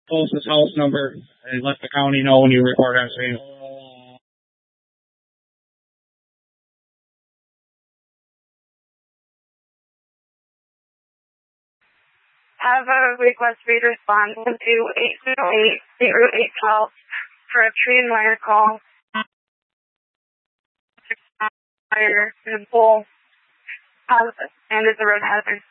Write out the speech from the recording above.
closest house number and let the county know when you report on scene. Have a request for you to respond to 808 State Route 812 for a tree and wire call. Fire in a pole and is a road hazard.